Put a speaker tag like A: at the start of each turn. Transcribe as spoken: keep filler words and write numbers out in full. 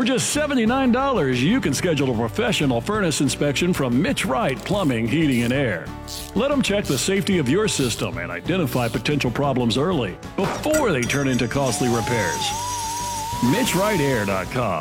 A: For just seventy-nine dollars, you can schedule a professional furnace inspection from Mitch Wright Plumbing, Heating, and Air. Let them check the safety of your system and identify potential problems early before they turn into costly repairs. Mitch Wright Air dot com.